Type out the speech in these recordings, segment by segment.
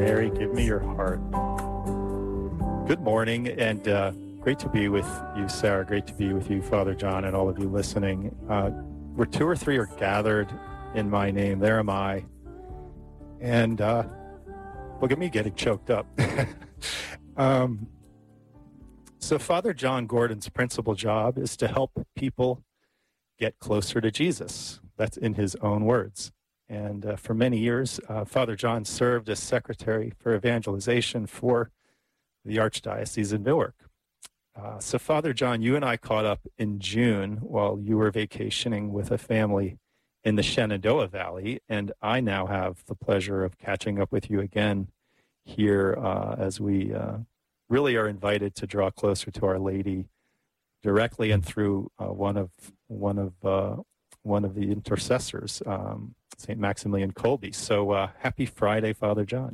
Mary, give me your heart. Good morning, and great to be with you, Sarah. Great to be with you, Father John, and all of you listening. Where two or three are gathered in my name, there am I. And look at me getting choked up. So Father John Gordon's principal job is to help people get closer to Jesus. That's in his own words. And for many years, Father John served as secretary for evangelization for the Archdiocese of Newark. So Father John, you and I caught up in June while you were vacationing with a family in the Shenandoah Valley, and I now have the pleasure of catching up with you again here as we really are invited to draw closer to Our Lady directly and through one of the intercessors, St. Maximilian Kolbe. So happy Friday, Father John.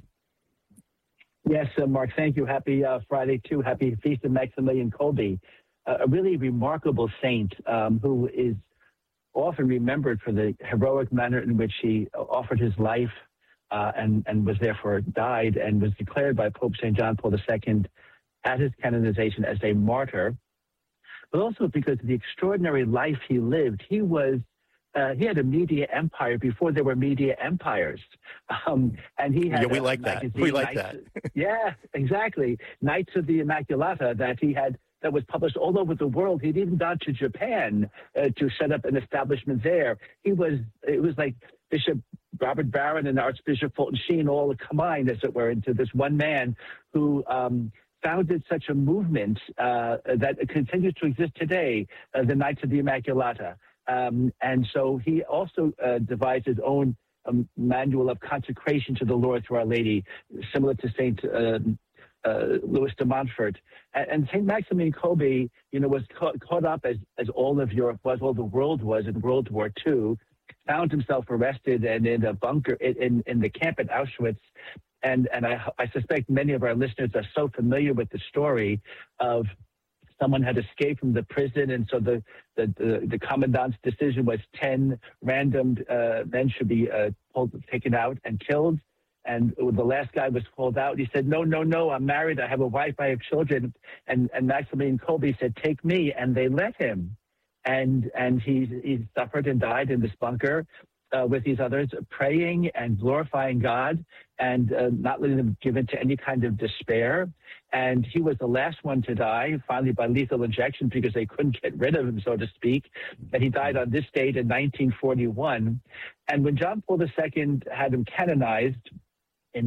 Yes, Mark, thank you. Happy Friday, too. Happy Feast of Maximilian Kolbe, a really remarkable saint who is often remembered for the heroic manner in which he offered his life and was therefore died and was declared by Pope St. John Paul II at his canonization as a martyr, but also because of the extraordinary life he lived. He had a media empire before there were media empires. And he had we like that. We like that. Yeah, exactly. Knights of the Immaculata that was published all over the world. He'd even gone to Japan to set up an establishment there. It was like Bishop Robert Barron and Archbishop Fulton Sheen all combined, as it were, into this one man who founded such a movement that continues to exist today, the Knights of the Immaculata. And so he also devised his own manual of consecration to the Lord through Our Lady, similar to St. Louis de Montfort. And St. Maximilian Kolbe, was caught up as all of Europe was, all the world was in World War II, found himself arrested and in a bunker in the camp at Auschwitz. And I suspect many of our listeners are so familiar with the story of someone had escaped from the prison, and so the commandant's decision was 10 random men should be taken out and killed. And the last guy was called out. He said, no, I'm married. I have a wife. I have children. And Maximilian Kolbe said, take me. And they let him. And he suffered and died in this bunker with these others, praying and glorifying God and not letting them give in to any kind of despair. And he was the last one to die, finally by lethal injection, because they couldn't get rid of him, so to speak. And he died on this date in 1941. And when John Paul II had him canonized in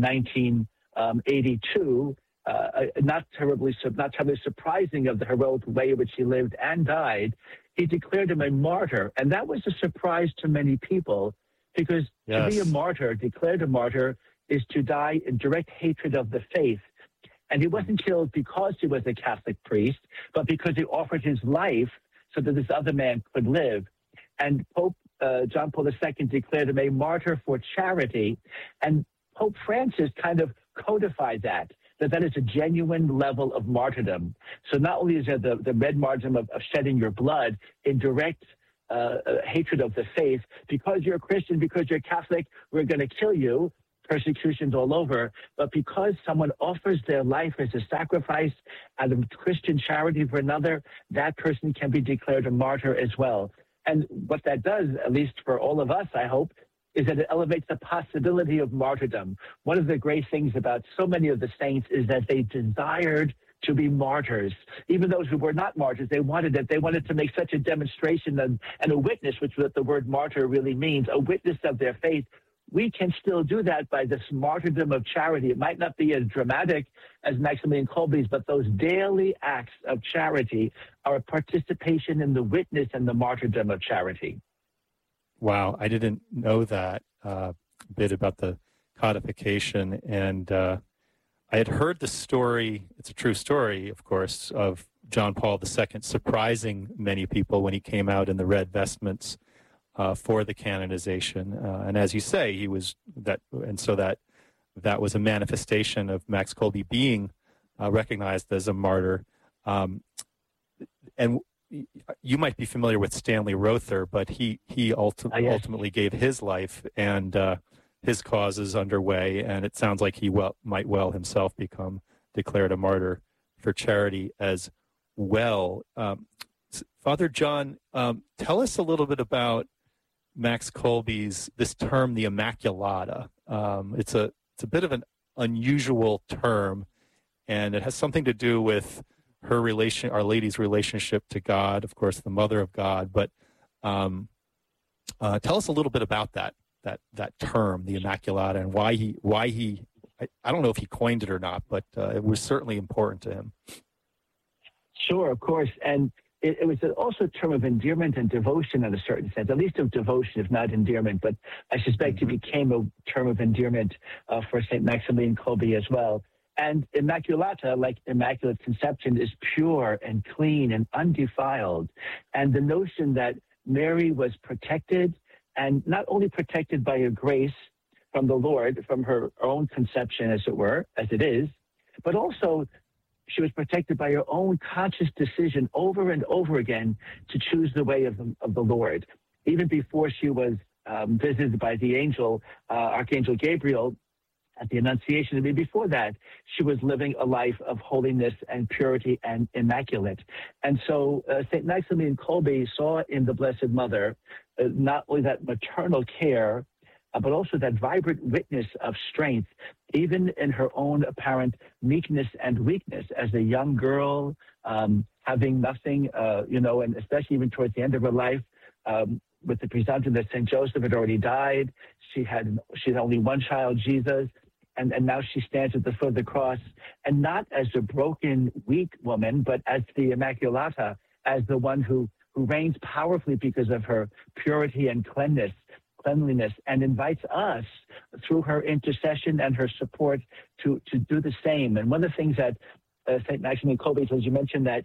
1982, not terribly surprising of the heroic way in which he lived and died, he declared him a martyr. And that was a surprise to many people, because to be a martyr, declared a martyr, is to die in direct hatred of the faith. And he wasn't killed because he was a Catholic priest, but because he offered his life so that this other man could live. And Pope John Paul II declared him a martyr for charity. And Pope Francis kind of codified that is a genuine level of martyrdom. So not only is there the red martyrdom of shedding your blood in direct hatred of the faith, because you're a Christian, because you're Catholic, we're going to kill you, persecutions all over, but because someone offers their life as a sacrifice out of Christian charity for another, that person can be declared a martyr as well. And what that does, at least for all of us, I hope, is that it elevates the possibility of martyrdom. One of the great things about so many of the saints is that they desired to be martyrs. Even those who were not martyrs, they wanted it. They wanted to make such a demonstration and a witness, which is what the word martyr really means, a witness of their faith. We can still do that by this martyrdom of charity. It might not be as dramatic as Maximilian Kolbe's, but those daily acts of charity are a participation in the witness and the martyrdom of charity. Wow, I didn't know that bit about the codification, and I had heard the story, it's a true story, of course, of John Paul II surprising many people when he came out in the red vestments for the canonization. And as you say, he was that, and so that was a manifestation of Max Kolbe being recognized as a martyr. And you might be familiar with Stanley Rother, but he ultimately gave his life, and his cause is underway, and it sounds like he might himself become declared a martyr for charity as well. Father John, tell us a little bit about Max Kolbe's this term, the Immaculata. It's a bit of an unusual term, and it has something to do with her Our Lady's relationship to God, of course, the Mother of God. But tell us a little bit about that term, the Immaculata, and why he I don't know if he coined it or not, but it was certainly important to him. Sure, of course. And it was also a term of endearment and devotion in a certain sense, at least of devotion, if not endearment. But I suspect it became a term of endearment for St. Maximilian Kolbe as well. And Immaculata, like Immaculate Conception, is pure and clean and undefiled. And the notion that Mary was protected, and not only protected by a grace from the Lord, from her own conception, as it were, as it is, but also she was protected by her own conscious decision over and over again to choose the way of the Lord. Even before she was visited by the angel, Archangel Gabriel, at the Annunciation, I mean, before that, she was living a life of holiness and purity and immaculate. And so St. Maximilian Kolbe saw in the Blessed Mother not only that maternal care, but also that vibrant witness of strength, even in her own apparent meekness and weakness as a young girl, having nothing, and especially even towards the end of her life, with the presumption that St. Joseph had already died. She had only one child, Jesus, and now she stands at the foot of the cross, and not as a broken, weak woman, but as the Immaculata, as the one who reigns powerfully because of her purity and cleanliness, and invites us through her intercession and her support to do the same. And one of the things that St. Maximilian Kolbe, as you mentioned that,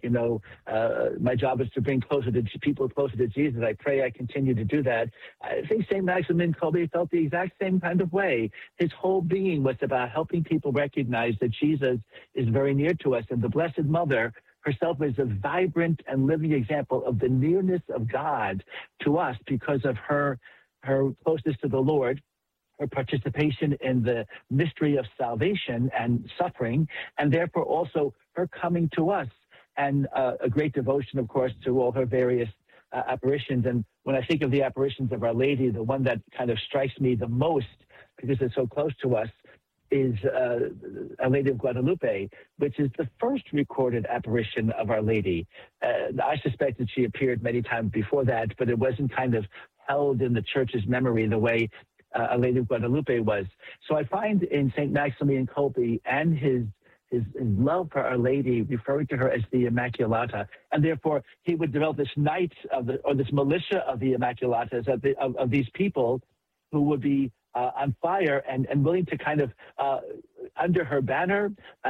my job is to bring people closer to Jesus. I pray I continue to do that. I think St. Maximilian Kolbe felt the exact same kind of way. His whole being was about helping people recognize that Jesus is very near to us, and the Blessed Mother herself is a vibrant and living example of the nearness of God to us because of her closeness to the Lord, her participation in the mystery of salvation and suffering, and therefore also her coming to us, and a great devotion, of course, to all her various apparitions. And when I think of the apparitions of Our Lady, the one that kind of strikes me the most, because it's so close to us, is Our Lady of Guadalupe, which is the first recorded apparition of Our Lady. I suspect that she appeared many times before that, but it wasn't kind of held in the church's memory the way Our Lady of Guadalupe was. So I find in St. Maximilian Kolbe and his love for Our Lady, referring to her as the Immaculata, and therefore he would develop this this militia of the Immaculatas, of these people who would be on fire and willing to kind of under her banner,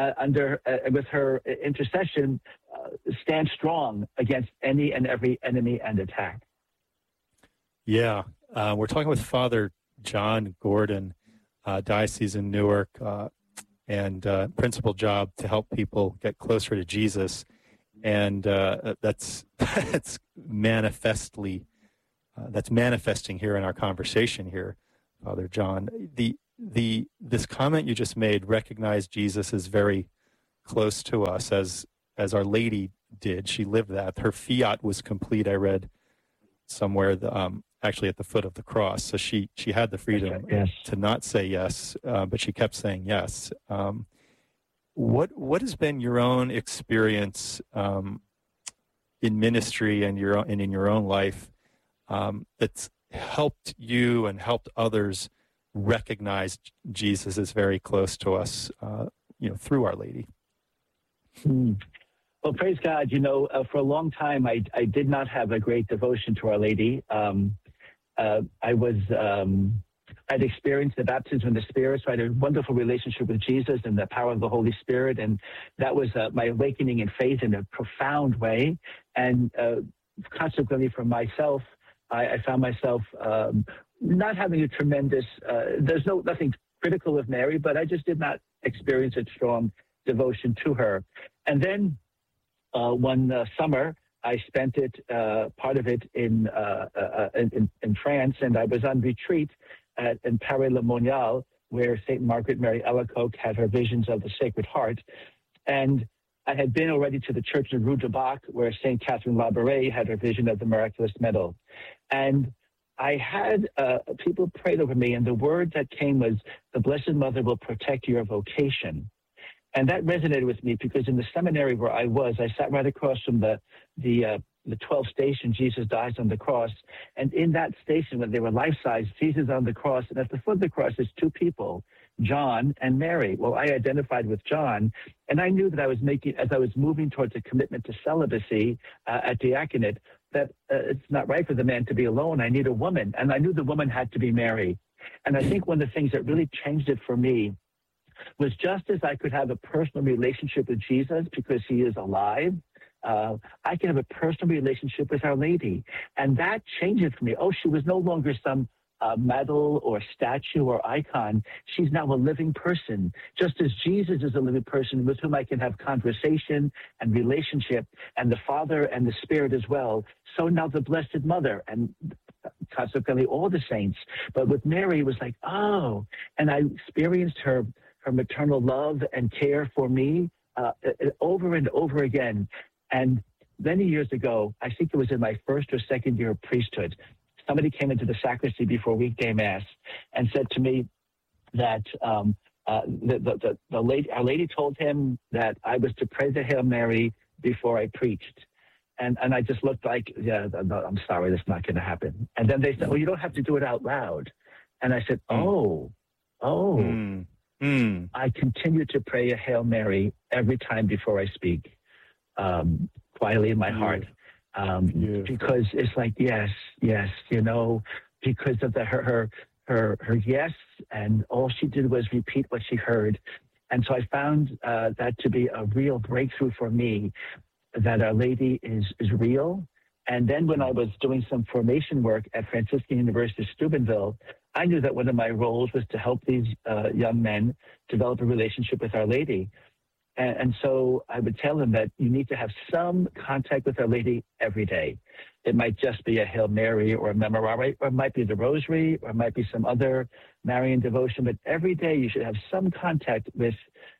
with her intercession, stand strong against any and every enemy and attack. Yeah, we're talking with Father John Gordon, Diocese in Newark, and principal job to help people get closer to Jesus, and that's manifesting here in our conversation here, Father John. This comment you just made, recognize Jesus is very close to us, as Our Lady did. She lived that. Her fiat was complete. I read somewhere actually at the foot of the cross. So she had the freedom to not say yes, but she kept saying yes. What has been your own experience in ministry and in your own life that's helped you and helped others recognize Jesus as very close to us, through Our Lady? Well, praise God. For a long time, I did not have a great devotion to Our Lady. I'd experienced the baptism in the Spirit, so I had a wonderful relationship with Jesus and the power of the Holy Spirit, and that was my awakening in faith in a profound way. And consequently, for myself, I found myself not having a tremendous. There's nothing critical of Mary, but I just did not experience a strong devotion to her. And then one summer, I spent part of it in France, and I was on retreat in Paris-le-Monial, where St. Margaret Mary Alacoque had her visions of the Sacred Heart. And I had been already to the church in Rue du Bac, where St. Catherine Labouré had her vision of the Miraculous Medal. And I had people prayed over me, and the word that came was, the Blessed Mother will protect your vocation. And that resonated with me because in the seminary where I was, I sat right across from the 12th station, Jesus dies on the cross. And in that station, when they were life-size, Jesus on the cross, and at the foot of the cross, there's two people, John and Mary. Well, I identified with John, and I knew that I was as I was moving towards a commitment to celibacy at diaconate, that it's not right for the man to be alone. I need a woman. And I knew the woman had to be Mary. And I think one of the things that really changed it for me was just as I could have a personal relationship with Jesus because he is alive, I can have a personal relationship with Our Lady. And that changed it for me. Oh, she was no longer some medal or statue or icon. She's now a living person, just as Jesus is a living person with whom I can have conversation and relationship, and the Father and the Spirit as well. So now the Blessed Mother, and consequently all the saints. But with Mary, it was like, oh, and I experienced her maternal love and care for me over and over again. And many years ago, I think it was in my first or second year of priesthood, somebody came into the sacristy before weekday mass and said to me that Our Lady told him that I was to pray the Hail Mary before I preached. And I just looked like, yeah, no, I'm sorry, that's not going to happen. And then they said, well, you don't have to do it out loud. And I said, I continue to pray a Hail Mary every time before I speak, quietly in my heart. Because it's like, yes, because of her yes, and all she did was repeat what she heard. And so I found that to be a real breakthrough for me, that Our Lady is real. And then when I was doing some formation work at Franciscan University Steubenville, I knew that one of my roles was to help these young men develop a relationship with Our Lady. And so I would tell them that you need to have some contact with Our Lady every day. It might just be a Hail Mary or a Memorare, or it might be the Rosary, or it might be some other Marian devotion, but every day you should have some contact with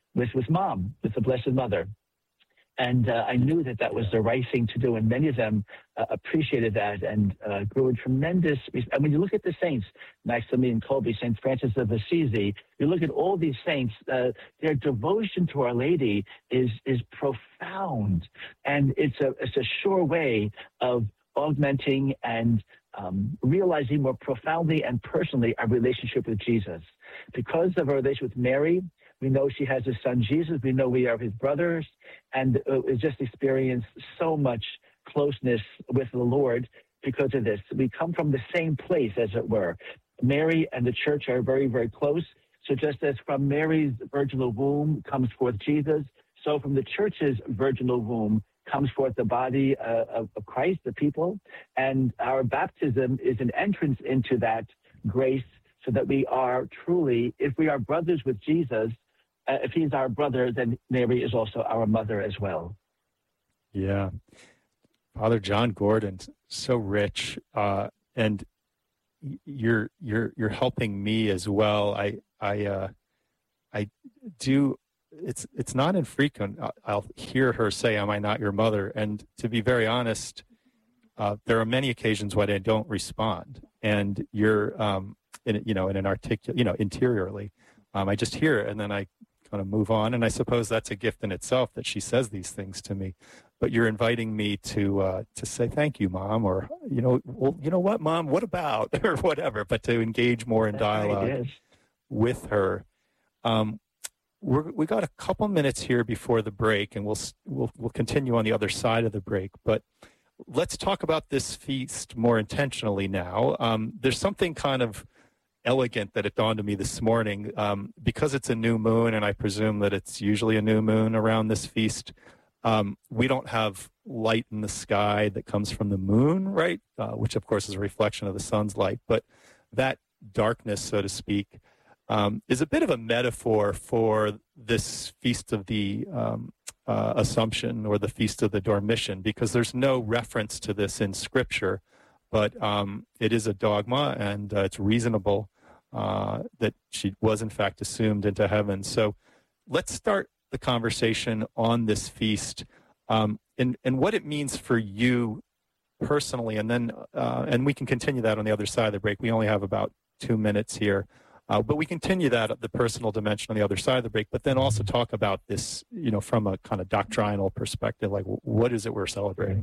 Mom, with the Blessed Mother. And I knew that was the right thing to do, and many of them appreciated that and grew in tremendous. And when you look at the saints, Maximilian Kolbe, St. Francis of Assisi, you look at all these saints, their devotion to Our Lady is profound, and it's a sure way of augmenting and realizing more profoundly and personally our relationship with Jesus. Because of our relationship with Mary, we know she has a son, Jesus. We know we are his brothers, and we just experienced so much closeness with the Lord because of this. We come from the same place, as it were. Mary and the church are very, very close. So just as from Mary's virginal womb comes forth Jesus, so from the church's virginal womb comes forth the body of Christ, the people. And our baptism is an entrance into that grace, so that we are truly, if we are brothers with Jesus, if he's our brother, then Mary is also our mother as well. Yeah. Father John Gordon, so rich. And you're helping me as well. I do, it's not infrequent. I'll hear her say, "Am I not your mother?" And to be very honest, there are many occasions when I don't respond. And you're, in an articulate, interiorly, I just hear it, and then I kind of move on. And I suppose that's a gift in itself that she says these things to me. But you're inviting me to say thank you, Mom, or well, you know what, Mom, what about, or whatever. But to engage more in dialogue with her. We got a couple minutes here before the break, and we'll continue on the other side of the break. But let's talk about this feast more intentionally now. There's something kind of elegant that it dawned on me this morning, because it's a new moon, and I presume that it's usually a new moon around this feast. We don't have light in the sky that comes from the moon, right? Which of course is a reflection of the sun's light. But that darkness, so to speak, is a bit of a metaphor for this feast of the Assumption, or the feast of the Dormition, because there's no reference to this in Scripture, but it is a dogma, and it's reasonable that she was in fact assumed into heaven. So let's start the conversation on this feast and what it means for you personally, and then and we can continue that on the other side of the break. We only have about 2 minutes here. But we continue that, the personal dimension on the other side of the break, but then also talk about this, from a kind of doctrinal perspective, like what is it we're celebrating?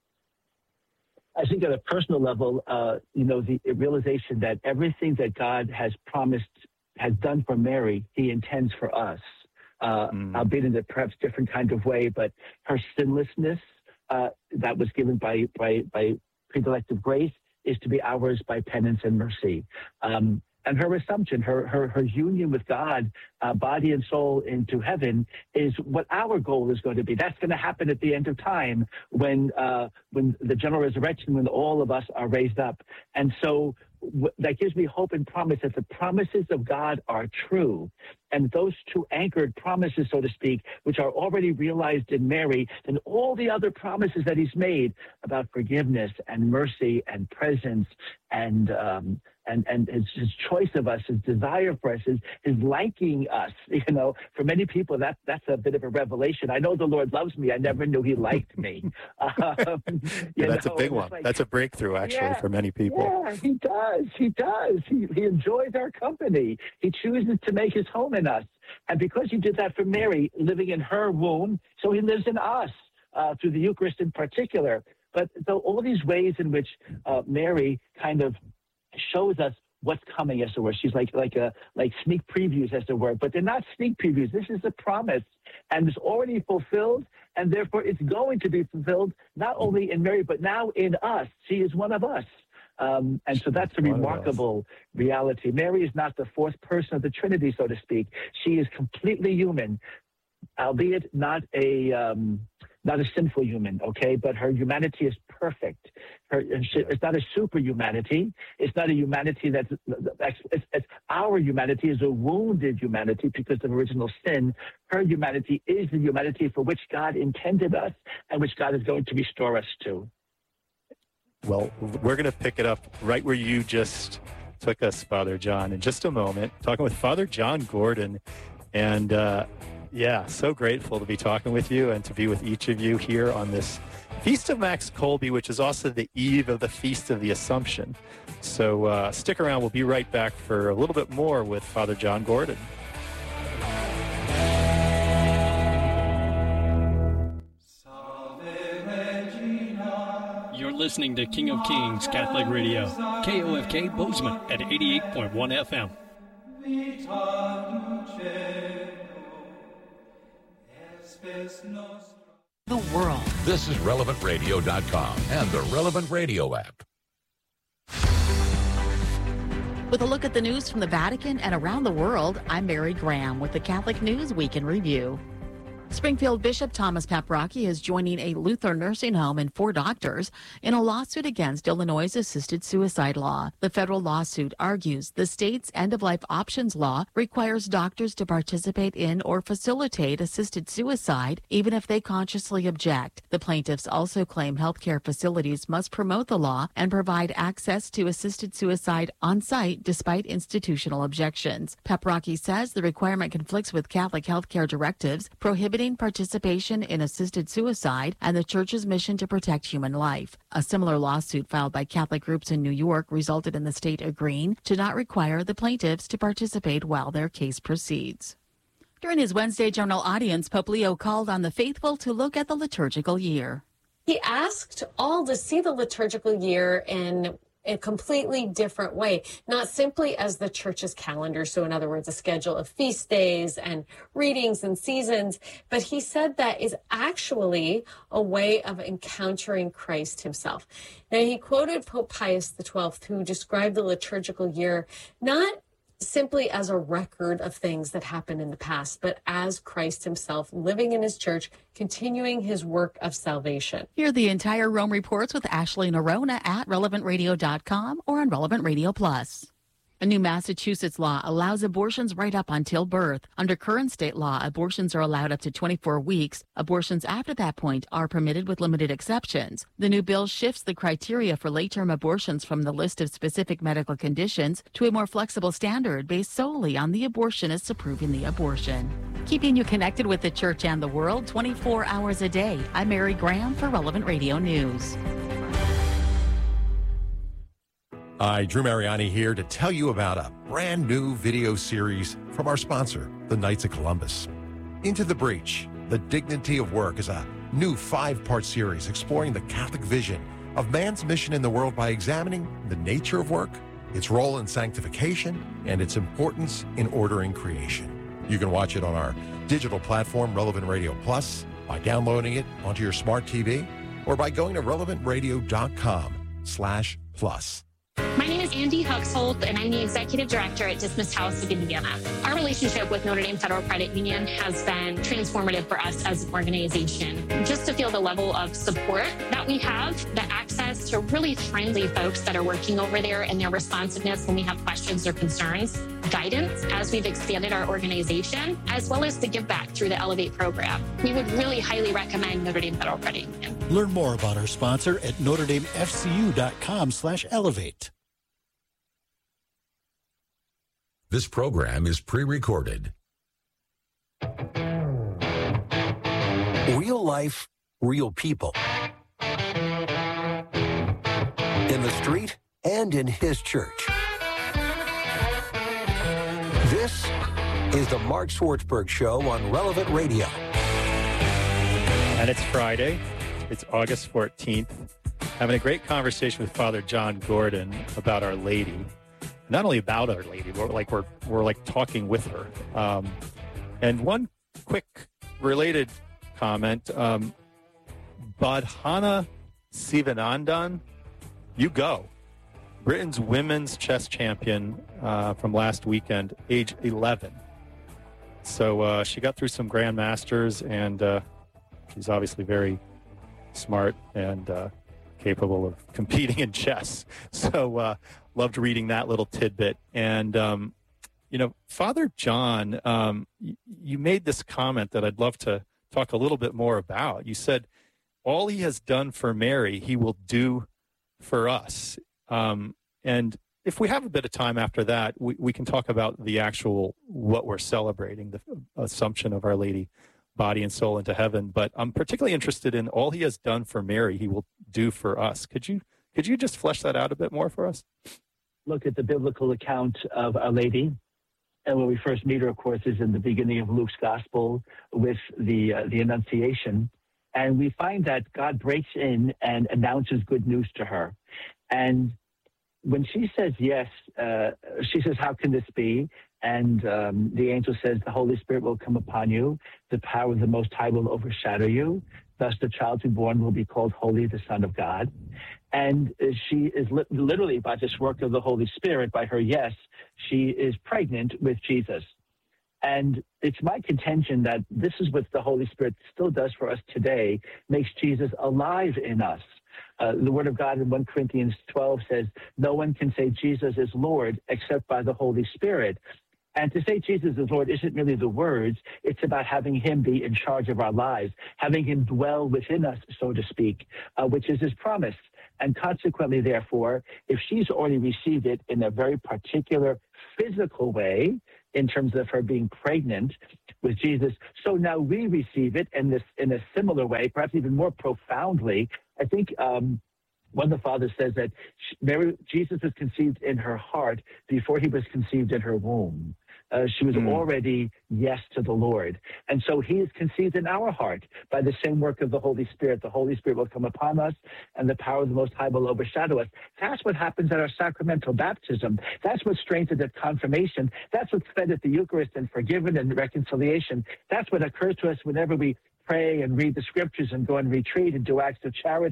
I think at a personal level, the realization that everything that God has promised, has done for Mary, he intends for us, albeit in a perhaps different kind of way, but her sinlessness that was given by pre-elective grace is to be ours by penance and mercy. And her assumption, her union with God, body and soul into heaven, is what our goal is going to be. That's going to happen at the end of time when the general resurrection, when all of us are raised up. And so that gives me hope and promise that the promises of God are true. And those two anchored promises, so to speak, which are already realized in Mary, then all the other promises that he's made about forgiveness and mercy and presence and his choice of us, his desire for us, his liking us. For many people, that's a bit of a revelation. I know the Lord loves me. I never knew he liked me. That's a big one. That's a breakthrough, actually, for many people. Yeah, he does. He does. He enjoys our company. He chooses to make his home in us. And because he did that for Mary, living in her womb, so he lives in us through the Eucharist in particular. But all these ways in which Mary kind of shows us what's coming, as it were. She's like sneak previews, as it were. But they're not sneak previews. This is a promise, and it's already fulfilled, and therefore it's going to be fulfilled not only in Mary, but now in us. She is one of us. And so that's a remarkable reality. Mary is not the fourth person of the Trinity, so to speak. She is completely human, albeit not a sinful human, okay? But her humanity is perfect. It's not a super humanity. It's not a humanity it's our humanity is a wounded humanity because of original sin. Her humanity is the humanity for which God intended us and which God is going to restore us to. Well, we're going to pick it up right where you just took us, Father John, in just a moment, talking with Father John Gordon. And so grateful to be talking with you and to be with each of you here on this Feast of Max Kolbe, which is also the eve of the Feast of the Assumption. So stick around. We'll be right back for a little bit more with Father John Gordon. You're listening to King of Kings Catholic Radio, KOFK Bozeman at 88.1 FM. The world. This is RelevantRadio.com and the Relevant Radio app. With a look at the news from the Vatican and around the world, I'm Mary Graham with the Catholic News Week in Review. Springfield Bishop Thomas Paprocki is joining a Lutheran nursing home and 4 doctors in a lawsuit against Illinois' assisted suicide law. The federal lawsuit argues the state's end-of-life options law requires doctors to participate in or facilitate assisted suicide, even if they consciously object. The plaintiffs also claim healthcare facilities must promote the law and provide access to assisted suicide on site despite institutional objections. Paprocki says the requirement conflicts with Catholic healthcare directives prohibiting participation in assisted suicide and the Church's mission to protect human life. A similar lawsuit filed by Catholic groups in New York resulted in the state agreeing to not require the plaintiffs to participate while their case proceeds. During his Wednesday general audience, Pope Leo called on the faithful to look at the liturgical year. He asked all to see the liturgical year in a completely different way, not simply as the Church's calendar, so in other words, a schedule of feast days and readings and seasons, but he said that is actually a way of encountering Christ himself. Now, he quoted Pope Pius XII, who described the liturgical year not simply as a record of things that happened in the past, but as Christ himself living in his church, continuing his work of salvation. Hear the entire Rome Reports with Ashley Nerona at RelevantRadio.com or on Relevant Radio Plus. A new Massachusetts law allows abortions right up until birth. Under current state law, abortions are allowed up to 24 weeks. Abortions after that point are permitted with limited exceptions. The new bill shifts the criteria for late-term abortions from the list of specific medical conditions to a more flexible standard based solely on the abortionist approving the abortion. Keeping you connected with the church and the world 24 hours a day. I'm Mary Graham for Relevant Radio News. Hi, Drew Mariani here to tell you about a brand new video series from our sponsor, the Knights of Columbus. Into the Breach, The Dignity of Work is a new 5-part series exploring the Catholic vision of man's mission in the world by examining the nature of work, its role in sanctification, and its importance in ordering creation. You can watch it on our digital platform, Relevant Radio Plus, by downloading it onto your smart TV, or by going to relevantradio.com/plus. My name is Andy Huxholt, and I'm the Executive Director at Dismissed House of Indiana. Our relationship with Notre Dame Federal Credit Union has been transformative for us as an organization. Just to feel the level of support that we have, the access to really friendly folks that are working over there and their responsiveness when we have questions or concerns, guidance as we've expanded our organization, as well as the give back through the Elevate program. We would really highly recommend Notre Dame Federal Credit Union. Learn more about our sponsor at NotreDameFCU.com/elevate. This program is pre-recorded. Real life, real people. In the street and in his church. This is the Mark Swartzberg Show on Relevant Radio. And it's Friday. It's August 14th. Having a great conversation with Father John Gordon about Our Lady. Not only about Our Lady, but we're talking with her. And one quick related comment, Badhana Sivanandan, you go. Britain's women's chess champion from last weekend, age 11. So she got through some grandmasters, and she's obviously very smart and capable of competing in chess. So loved reading that little tidbit. And, Father John, you made this comment that I'd love to talk a little bit more about. You said, all he has done for Mary, he will do for us. And if we have a bit of time after that, we can talk about the actual, what we're celebrating, the Assumption of Our Lady, body and soul into heaven. But I'm particularly interested in all he has done for Mary, he will do for us. Could you just flesh that out a bit more for us? Look at the biblical account of Our Lady. And when we first meet her, of course, is in the beginning of Luke's gospel with the Annunciation. And we find that God breaks in and announces good news to her. And when she says yes, she says, how can this be? And the angel says, the Holy Spirit will come upon you. The power of the Most High will overshadow you. Thus the child to be born will be called Holy, the Son of God. And she is literally, by this work of the Holy Spirit, by her yes, she is pregnant with Jesus. And it's my contention that this is what the Holy Spirit still does for us today, makes Jesus alive in us. The Word of God in 1 Corinthians 12 says, no one can say Jesus is Lord except by the Holy Spirit. And to say Jesus is Lord isn't really the words. It's about having him be in charge of our lives, having him dwell within us, so to speak, which is his promise. And consequently, therefore, if she's already received it in a very particular physical way, in terms of her being pregnant with Jesus, so now we receive it in a similar way, perhaps even more profoundly. I think one of the fathers says that Jesus was conceived in her heart before he was conceived in her womb. She was already yes to the Lord. And so he is conceived in our heart by the same work of the Holy Spirit. The Holy Spirit will come upon us, and the power of the Most High will overshadow us. That's what happens at our sacramental baptism. That's what's strengthened at confirmation. That's what's fed at the Eucharist and forgiven and reconciliation. That's what occurs to us whenever we pray and read the scriptures and go and retreat and do acts of charity and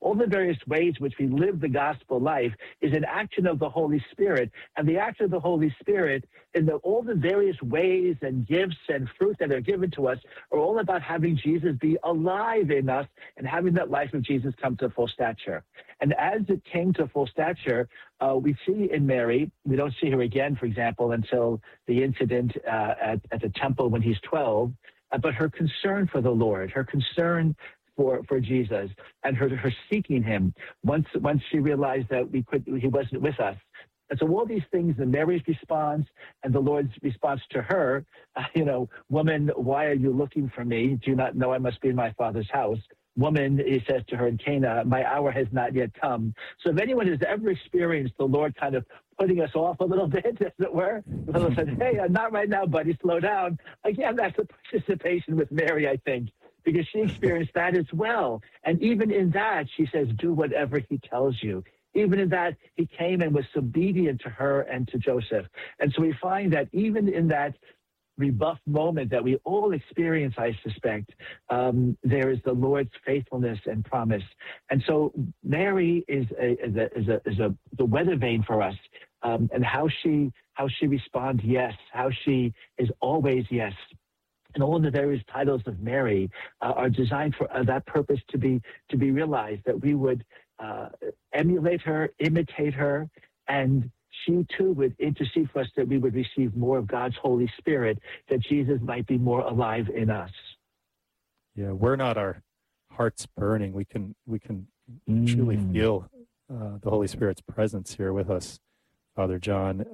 all the various ways which we live the gospel life is an action of the Holy Spirit. And the action of the Holy Spirit in all the various ways and gifts and fruit that are given to us are all about having Jesus be alive in us and having that life of Jesus come to full stature. And as it came to full stature, we see in Mary, we don't see her again, for example, until the incident at the temple when he's 12, but her concern for the Lord, her concern for Jesus, and her seeking him once she realized that he wasn't with us. And so all these things, the Mary's response and the Lord's response to her, woman, why are you looking for me? Do you not know I must be in my Father's house? Woman, he says to her in Cana, my hour has not yet come. So if anyone has ever experienced the Lord kind of putting us off a little bit, as it were, the Lord said, hey, not right now, buddy, slow down. Again, that's a participation with Mary, I think, because she experienced that as well. And even in that, she says, do whatever he tells you. Even in that, he came and was obedient to her and to Joseph. And so we find that even in that rebuffed moment that we all experience, I suspect, there is the Lord's faithfulness and promise. And so Mary is the weather vane for us, and how she responds, yes, how she is always yes. And all of the various titles of Mary are designed for that purpose to be realized, that we would emulate her, imitate her, and she too would intercede for us that we would receive more of God's Holy Spirit, that Jesus might be more alive in us. Yeah, we're not our hearts burning. We can truly feel the Holy Spirit's presence here with us, Father John.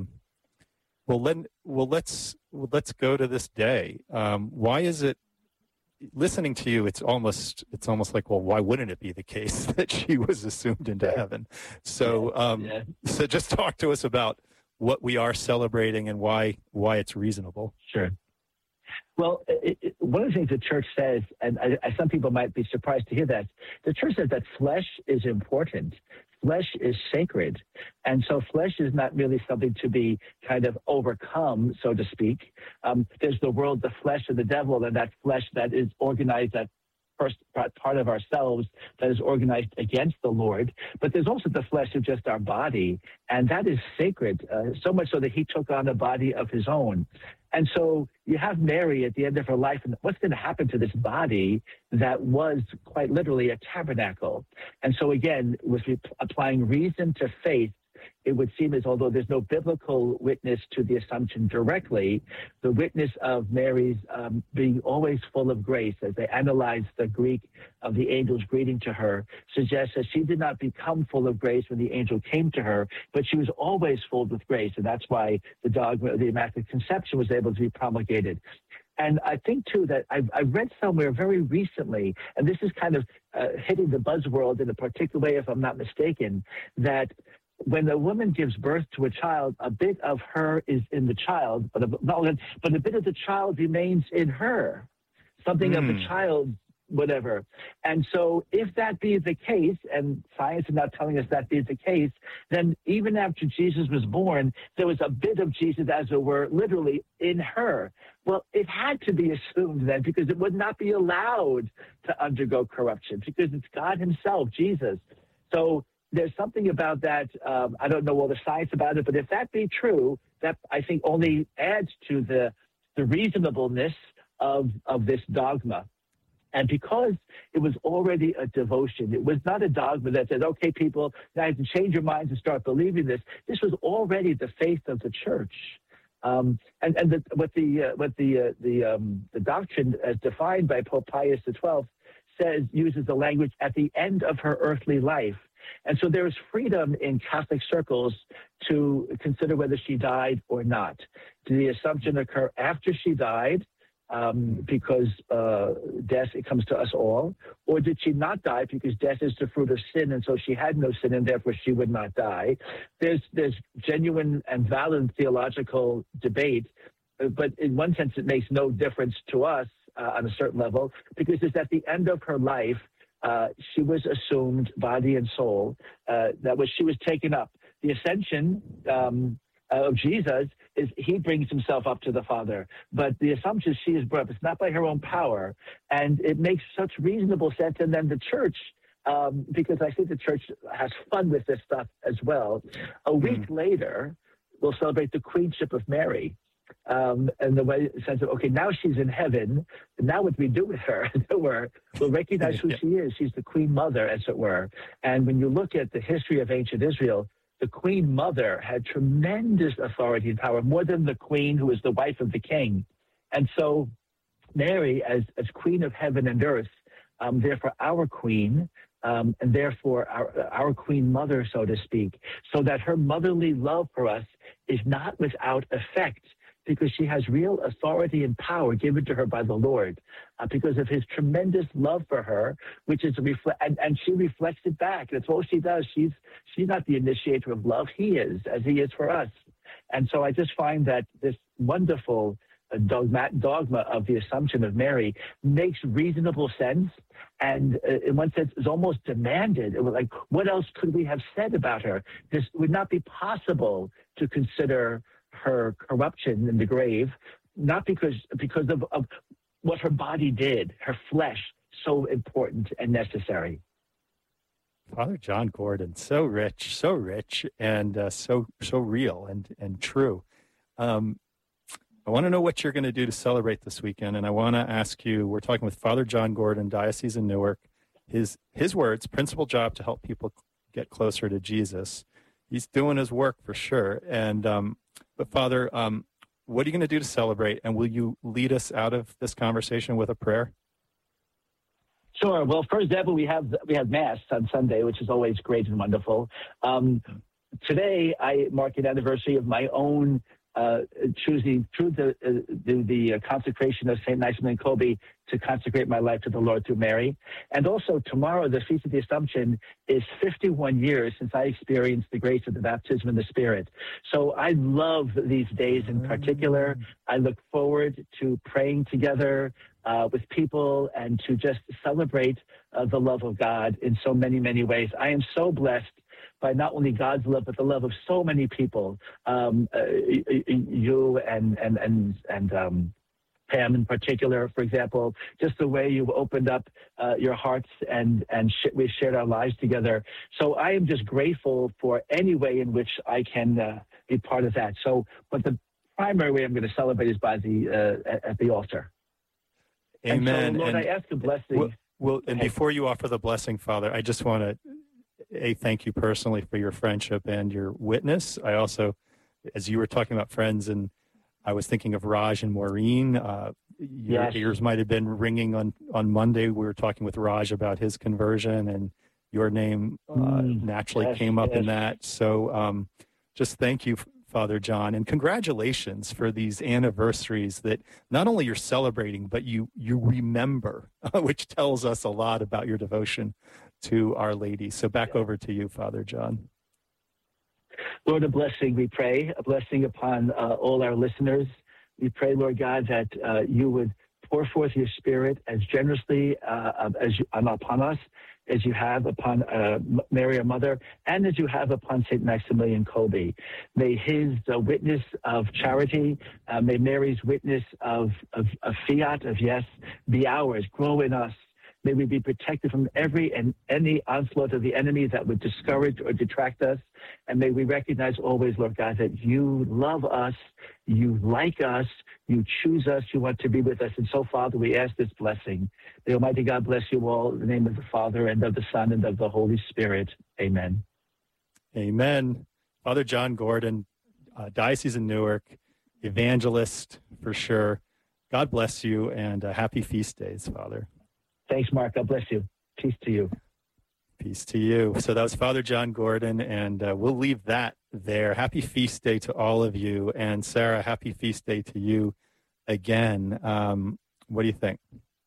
Let's go to this day. Why is it? Listening to you, it's almost like, well, why wouldn't it be the case that she was assumed into heaven? So, so just talk to us about what we are celebrating and why it's reasonable. Sure. Well, one of the things the church says, and some people might be surprised to hear that, the church says that flesh is important. Flesh is sacred. And so flesh is not really something to be kind of overcome, so to speak. There's the world, the flesh of the devil, and that flesh that is organized, that first part of ourselves that is organized against the Lord. But there's also the flesh of just our body, and that is sacred, so much so that he took on a body of his own. And so you have Mary at the end of her life, and what's going to happen to this body that was quite literally a tabernacle? And so again, with applying reason to faith, it would seem as although there's no biblical witness to the assumption directly, the witness of Mary's being always full of grace, as they analyze the Greek of the angel's greeting to her, suggests that she did not become full of grace when the angel came to her, but she was always full with grace. And that's why the dogma of the Immaculate Conception was able to be promulgated. And I think, too, that I read somewhere very recently, and this is kind of hitting the buzzworld in a particular way, if I'm not mistaken, that when a woman gives birth to a child, a bit of her is in the child, but a bit of the child remains in her, something of the child, whatever. And so if that be the case, and science is not telling us that be the case, then even after Jesus was born, there was a bit of Jesus, as it were, literally in her. Well, it had to be assumed then, because it would not be allowed to undergo corruption, because it's God himself, Jesus. So there's something about that. I don't know all the science about it, but if that be true, that I think only adds to the reasonableness of this dogma. And because it was already a devotion, it was not a dogma that said, okay, people, now you have to change your minds and start believing this. This was already the faith of the church. What the doctrine as defined by Pope Pius XII uses the language at the end of her earthly life. And so there is freedom in Catholic circles to consider whether she died or not. Did the assumption occur after she died, because death, it comes to us all, or did she not die because death is the fruit of sin, and so she had no sin, and therefore she would not die? There's genuine and valid theological debate, but in one sense it makes no difference to us on a certain level, because it's at the end of her life. She was assumed, body and soul, she was taken up. The ascension of Jesus is he brings himself up to the Father. But the assumption is she is brought up. It's not by her own power. And it makes such reasonable sense. And then the church, because I think the church has fun with this stuff as well. A week later, we'll celebrate the Queenship of Mary. And the way sense of, okay, now she's in heaven. Now what do we do with her? We'll recognize who she is. She's the Queen Mother, as it were. And when you look at the history of ancient Israel, the Queen Mother had tremendous authority and power, more than the Queen who was the wife of the king. And so Mary, as Queen of heaven and earth, therefore our Queen, and therefore our Queen Mother, so to speak, so that her motherly love for us is not without effect, because she has real authority and power given to her by the Lord, because of his tremendous love for her, which is and she reflects it back. That's all she does. She's not the initiator of love. He is, as he is for us. And so I just find that this wonderful dogma of the Assumption of Mary makes reasonable sense, and in one sense is almost demanded. It was like, what else could we have said about her? This would not be possible to consider her corruption in the grave, not because of what her body did, her flesh, so important and necessary. Father John Gordon, so rich, and so real and true. I want to know what you're going to do to celebrate this weekend, and I want to ask you, we're talking with Father John Gordon, Diocese in Newark. His words, principal job to help people get closer to Jesus. He's doing his work for sure. And but Father, what are you going to do to celebrate? And will you lead us out of this conversation with a prayer? Sure. Well, for example, we have Mass on Sunday, which is always great and wonderful. Today, I mark an anniversary of my own choosing through the consecration of St. Maximin Kolbe to consecrate my life to the Lord through Mary. And also tomorrow, the Feast of the Assumption, is 51 years since I experienced the grace of the baptism in the Spirit. So I love these days in particular. I look forward to praying together with people and to just celebrate the love of God in so many, many ways. I am so blessed by not only God's love, but the love of so many people, you and Pam in particular, for example, just the way you've opened up your hearts and we've shared our lives together. So I am just grateful for any way in which I can be part of that. So, but the primary way I'm going to celebrate is by at the altar. Amen. And so, Lord, I ask a blessing. Well, and before you offer the blessing, Father, I just want to thank you personally for your friendship and your witness. I also, as you were talking about friends, and I was thinking of Raj and Maureen. Your ears might have been ringing on Monday. We were talking with Raj about his conversion, and your name naturally came up in that. So just thank you, Father John, and congratulations for these anniversaries that not only you're celebrating, but you remember, which tells us a lot about your devotion to Our Lady. So back over to you, Father John. Lord, a blessing, we pray, a blessing upon all our listeners. We pray, Lord God, that you would pour forth your Spirit as generously upon us as you have upon Mary, our mother, and as you have upon St. Maximilian Kolbe. May his witness of charity, may Mary's witness of fiat, of yes, be ours, grow in us. May we be protected from every and any onslaught of the enemy that would discourage or detract us. And may we recognize always, Lord God, that you love us, you like us, you choose us, you want to be with us. And so, Father, we ask this blessing. May Almighty God bless you all in the name of the Father and of the Son and of the Holy Spirit. Amen. Amen. Father John Gordon, Diocese in Newark, evangelist for sure. God bless you, and happy feast days, Father. Thanks, Mark. God bless you. Peace to you. Peace to you. So that was Father John Gordon, and we'll leave that there. Happy feast day to all of you. And Sarah, happy feast day to you again. What do you think?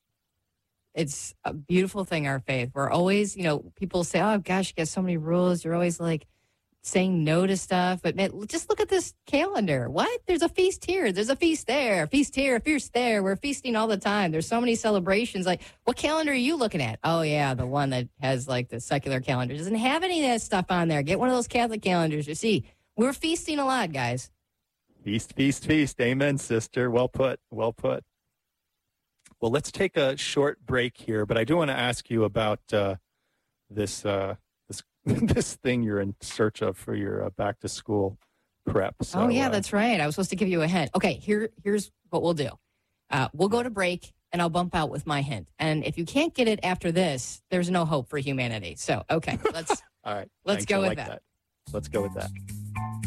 It's a beautiful thing, our faith. We're always, people say, oh, gosh, you got so many rules. You're always like saying no to stuff. But man, just look at this calendar. What? There's a feast here. There's a feast there. A feast here, a feast there. We're feasting all the time. There's so many celebrations. Like, what calendar are you looking at? Oh, yeah, the one that has like the secular calendar. Doesn't have any of that stuff on there. Get one of those Catholic calendars. You see, we're feasting a lot, guys. Feast, feast, feast. Amen, sister. Well put. Well put. Well, let's take a short break here, but I do want to ask you about this this thing you're in search of for your back to school prep. So, oh yeah, that's right. I was supposed to give you a hint. Okay, here's what we'll do. We'll go to break, and I'll bump out with my hint. And if you can't get it after this, there's no hope for humanity. So okay, let's all right. Let's go with that. Let's go with that.